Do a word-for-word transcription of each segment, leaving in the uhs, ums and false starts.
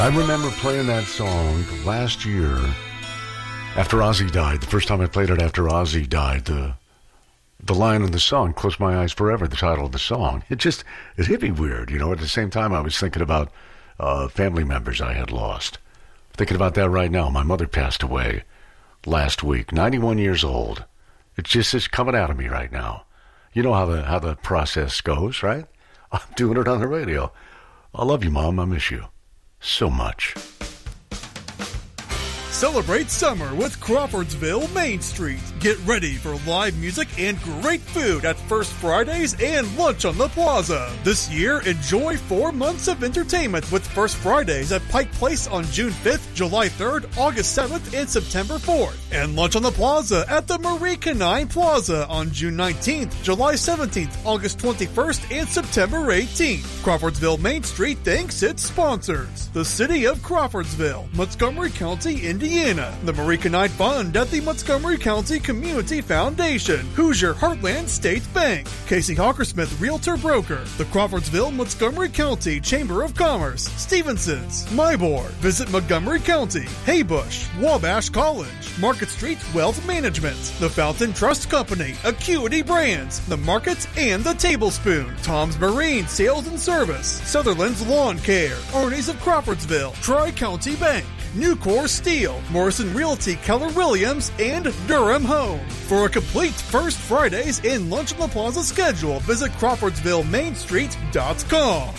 I remember playing that song last year after Ozzy died. The first time I played it after Ozzy died, the the line in the song, Close My Eyes Forever, the title of the song, it just, it hit me weird. You know, at the same time I was thinking about uh, family members I had lost. Thinking about that right now. My mother passed away last week, ninety-one years old. It just is coming out of me right now. You know how the how the process goes, right? I'm doing it on the radio. I love you, Mom. I miss you so much. Celebrate summer with Crawfordsville Main Street. Get ready for live music and great food at First Fridays and lunch on the plaza. This year, enjoy four months of entertainment with First Fridays at Pike Place on June fifth, July third, August seventh, and September fourth. And lunch on the plaza at the Marie Canine Plaza on June nineteenth, July seventeenth, August twenty-first, and September eighteenth. Crawfordsville Main Street thanks its sponsors: the City of Crawfordsville, Montgomery County, Indiana, the Marie Canine Fund at the Montgomery County Community Foundation, Hoosier Heartland State Bank, Casey Hawkersmith Realtor Broker, the Crawfordsville Montgomery County Chamber of Commerce, Stevenson's, Mybor, Visit Montgomery County, Haybush, Wabash College, Market Street Wealth Management, the Fountain Trust Company, Acuity Brands, the Market and the Tablespoon, Tom's Marine Sales and Service, Sutherland's Lawn Care, Arnie's of Crawfordsville, Tri-County Bank, Nucor Steel, Morrison Realty Keller Williams, and Durham Home. For a complete First Fridays and Lunch on the Plaza schedule, visit Crawfordsville Main Street dot com.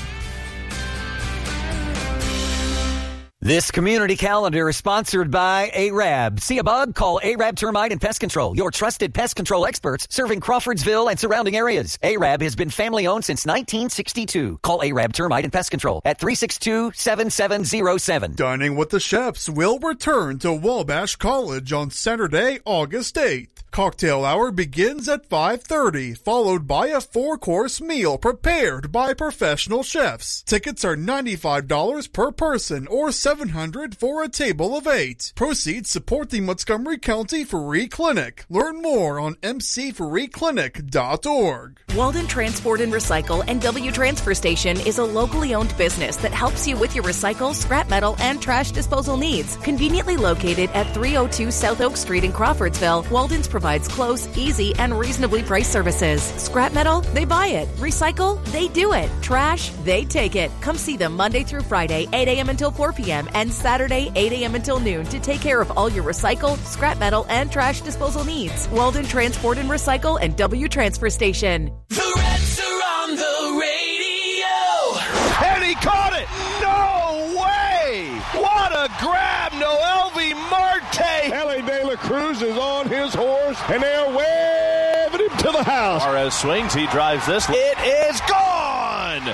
This community calendar is sponsored by A R A B. See a bug? Call A R A B Termite and Pest Control, your trusted pest control experts serving Crawfordsville and surrounding areas. A R A B has been family-owned since nineteen sixty-two. Call A R A B Termite and Pest Control at three six two, seven seven zero seven. Dining with the Chefs will return to Wabash College on Saturday, August eighth. Cocktail hour begins at five thirty, followed by a four-course meal prepared by professional chefs. Tickets are ninety-five dollars per person or seven hundred dollars for a table of eight. Proceeds support the Montgomery County Free Clinic. Learn more on m c free clinic dot org. Walden Transport and Recycle and W Transfer Station is a locally owned business that helps you with your recycle, scrap metal, and trash disposal needs. Conveniently located at three oh two South Oak Street in Crawfordsville, Walden's provides close, easy, and reasonably priced services. Scrap metal? They buy it. Recycle? They do it. Trash? They take it. Come see them Monday through Friday, eight a.m. until four p.m. and Saturday, eight a.m. until noon to take care of all your recycle, scrap metal, and trash disposal needs. Walden Transport and Recycle and W Transfer Station. The Reds are on the radio. And he caught it. No way. What a grab. Noelvi Marte. Ellie De La Cruz is on his horse, and they're waving him to the house. Suarez swings. He drives this. It is gone.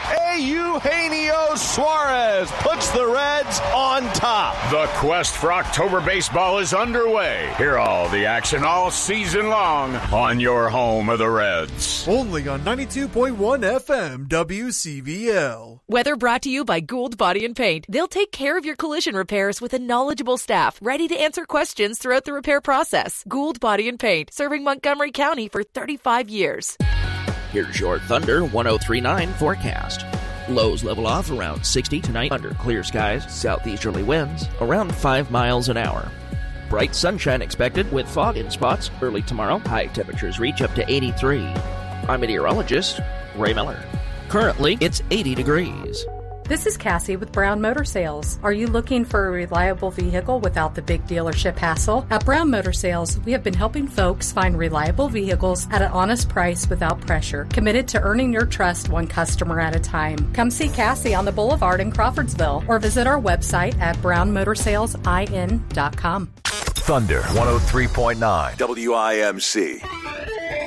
Eugenio Suarez puts the Reds on top. The quest for October baseball is underway. Hear all the action all season long on your home of the Reds. Only on ninety-two point one F M W C V L. Weather brought to you by Gould Body and Paint. They'll take care of your collision repairs with a knowledgeable staff ready to answer questions throughout the repair process. Gould Body and Paint, serving Montgomery County for thirty-five years. Here's your Thunder one oh three point nine forecast. Lows level off around sixty tonight under clear skies, southeasterly winds around five miles an hour. Bright sunshine expected with fog in spots early tomorrow. High temperatures reach up to eighty-three. I'm meteorologist Ray Miller. Currently, it's eighty degrees. This is Cassie with Brown Motor Sales. Are you looking for a reliable vehicle without the big dealership hassle? At Brown Motor Sales, we have been helping folks find reliable vehicles at an honest price without pressure, committed to earning your trust one customer at a time. Come see Cassie on the Boulevard in Crawfordsville or visit our website at brown motor sales in dot com. Thunder one oh three point nine W I M C.